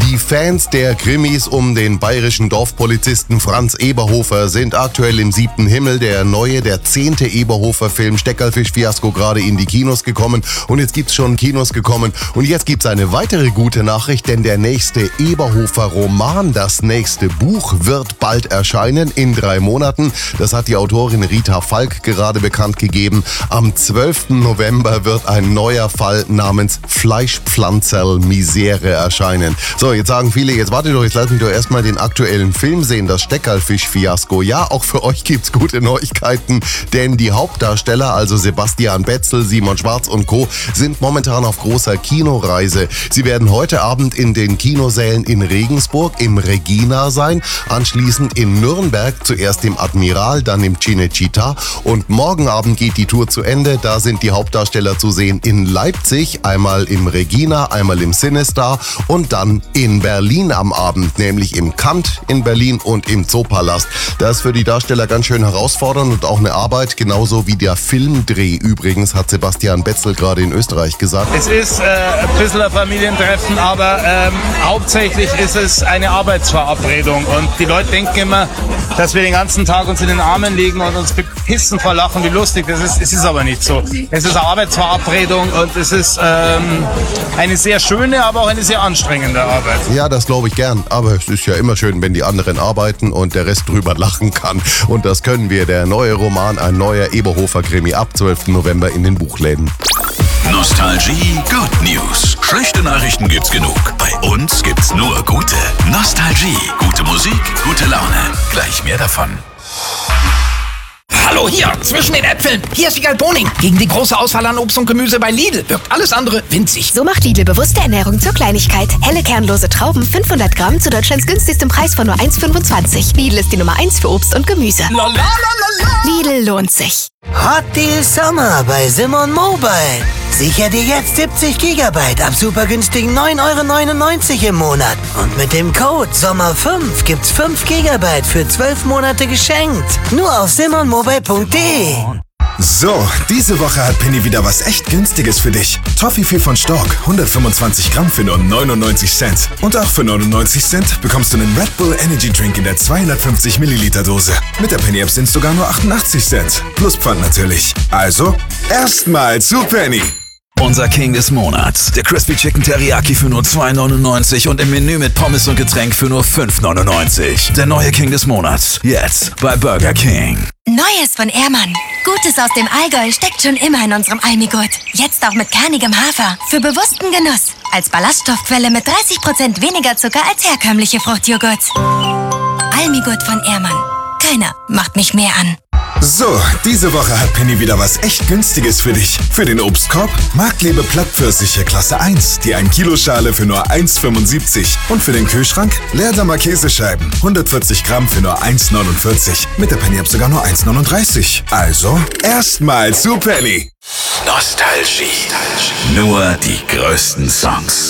Die Fans der Krimis um den bayerischen Dorfpolizisten Franz Eberhofer sind aktuell im 7. Himmel. Der 10. Eberhofer-Film Steckerlfisch-Fiasko gerade in die Kinos gekommen. Und jetzt gibt's schon Kinos gekommen. Und jetzt gibt's eine weitere gute Nachricht, denn der nächste Eberhofer-Roman, das nächste Buch, wird bald erscheinen, in 3 Monaten. Das hat die Autorin Rita Falk gerade bekannt gegeben. Am 12. November wird ein neuer Fall namens Fleischpflanzerl Misere erscheinen. So, jetzt sagen viele, jetzt warte doch, jetzt lass mich doch erstmal den aktuellen Film sehen, das Steckerlfisch-Fiasko. Ja, auch für euch gibt's gute Neuigkeiten, denn die Hauptdarsteller, also Sebastian Betzel, Simon Schwarz und Co., sind momentan auf großer Kinoreise. Sie werden heute Abend in den Kinosälen in Regensburg im Regina sein, anschließend in Nürnberg, zuerst im Admiral, dann im Cinecittà und morgen Abend geht die Tour zu Ende. Da sind die Hauptdarsteller zu sehen in Leipzig, einmal im Regina, einmal im Cinestar und dann in Berlin am Abend, nämlich im Kant in Berlin und im Zoopalast. Das ist für die Darsteller ganz schön herausfordernd und auch eine Arbeit, genauso wie der Filmdreh übrigens, hat Sebastian Betzel gerade in Österreich gesagt. Es ist ein bisschen ein Familientreffen, aber hauptsächlich ist es eine Arbeitsverabredung und die Leute denken immer, dass wir den ganzen Tag uns in den Armen liegen und uns bepissen vor Lachen, wie lustig das ist. Es ist aber nicht so. Es ist eine Arbeitsverabredung und es ist eine sehr schöne, aber auch eine sehr anstrengende Arbeit. Ja, das glaube ich gern, aber es ist ja immer schön, wenn die anderen arbeiten und der Rest drüber lachen kann. Und das können wir. Der neue Roman, ein neuer Eberhofer-Krimi ab 12. November in den Buchläden. Nostalgie Good News. Schlechte Nachrichten gibt's genug. Bei uns gibt's nur gute. Nostalgie. Gute Musik, gute Laune. Gleich mehr davon. Hallo, hier, zwischen den Äpfeln. Hier ist die Boning. Gegen die große Auswahl an Obst und Gemüse bei Lidl wirkt alles andere winzig. So macht Lidl bewusste Ernährung zur Kleinigkeit. Helle kernlose Trauben, 500 Gramm zu Deutschlands günstigstem Preis von nur 1,25. Lidl ist die Nummer 1 für Obst und Gemüse. Lidl lohnt sich. Hot Deal Sommer bei Simon Mobile. Sicher dir jetzt 70 GB ab super günstigen 9,99 € im Monat. Und mit dem Code SOMMER5 gibt's 5 GB für 12 Monate geschenkt. Nur auf simonmobile.de. So, diese Woche hat Penny wieder was echt Günstiges für dich. Toffifee von Stork, 125 Gramm für nur 99 Cent. Und auch für 99 Cent bekommst du einen Red Bull Energy Drink in der 250 Milliliter Dose. Mit der Penny App sind sogar nur 88 Cent. Plus Pfand natürlich. Also, erstmal zu Penny. Unser King des Monats. Der Crispy Chicken Teriyaki für nur 2,99 und im Menü mit Pommes und Getränk für nur 5,99. Der neue King des Monats. Jetzt bei Burger King. Neues von Ehrmann. Gutes aus dem Allgäu steckt schon immer in unserem Almigurt. Jetzt auch mit kernigem Hafer. Für bewussten Genuss. Als Ballaststoffquelle mit 30% weniger Zucker als herkömmliche Fruchtjoghurt. Almigurt von Ehrmann. Keiner macht mich mehr an. So, diese Woche hat Penny wieder was echt Günstiges für dich. Für den Obstkorb Marktlebe Plattpfirsiche Klasse 1, die 1 Kilo Schale für nur 1,75. Und für den Kühlschrank Leerdammer Käsescheiben, 140 Gramm für nur 1,49. Mit der Penny App sogar nur 1,39. Also, erstmal zu Penny. Nostalgie. Nur die größten Songs.